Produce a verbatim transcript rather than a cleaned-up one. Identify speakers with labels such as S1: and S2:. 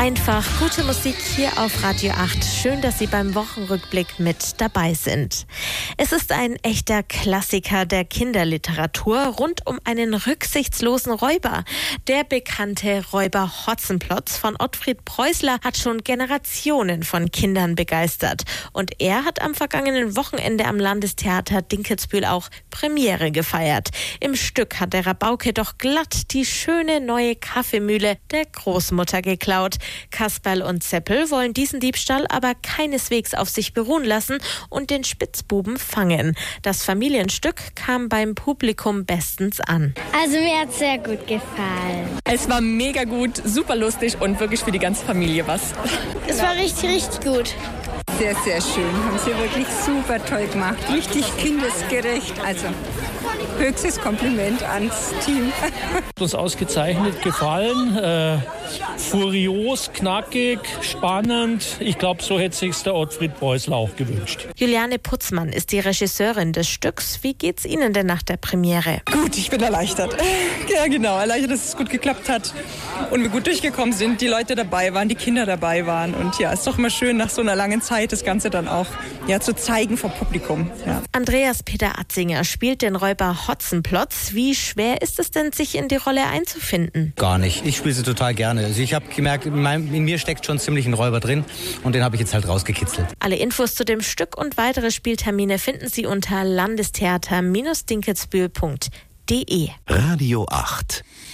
S1: Einfach gute Musik hier auf Radio acht. Schön, dass Sie beim Wochenrückblick mit dabei sind. Es ist ein echter Klassiker der Kinderliteratur rund um einen rücksichtslosen Räuber. Der bekannte Räuber Hotzenplotz von Ottfried Preußler hat schon Generationen von Kindern begeistert. Und er hat am vergangenen Wochenende am Landestheater Dinkelsbühl auch Premiere gefeiert. Im Stück hat der Rabauke doch glatt die schöne neue Kaffeemühle der Großmutter geklaut. Kasperl und Seppel wollen diesen Diebstahl aber keineswegs auf sich beruhen lassen und den Spitzbuben fangen. Das Familienstück kam beim Publikum bestens an.
S2: Also mir hat es sehr gut gefallen.
S3: Es war mega gut, super lustig und wirklich für die ganze Familie was.
S2: Es war richtig, richtig gut.
S4: Sehr, sehr schön. Haben sie wirklich super toll gemacht. Richtig kindesgerecht. Also höchstes Kompliment ans Team.
S5: Hat uns ausgezeichnet gefallen. Äh, furios, knackig, spannend. Ich glaube, so hätte sich der Ottfried Preußler auch gewünscht.
S1: Juliane Putzmann ist die Regisseurin des Stücks. Wie geht's Ihnen denn nach der Premiere?
S6: Gut, ich bin erleichtert. Ja, genau. Erleichtert, dass es gut geklappt hat und wir gut durchgekommen sind. Die Leute dabei waren, die Kinder dabei waren. Und ja, ist doch immer schön, nach so einer langen Zeit das Ganze dann auch ja, zu zeigen vor Publikum. Ja.
S1: Andreas Peter Atzinger spielt den Räuber Hotzenplotz. Wie schwer ist es denn, sich in die Rolle einzufinden?
S7: Gar nicht. Ich spiele sie total gerne. Also ich habe gemerkt, in, meinem, in mir steckt schon ziemlich ein Räuber drin und den habe ich jetzt halt rausgekitzelt.
S1: Alle Infos zu dem Stück und weitere Spieltermine finden Sie unter landestheater Bindestrich dinkelsbühl punkt de.
S8: Radio acht.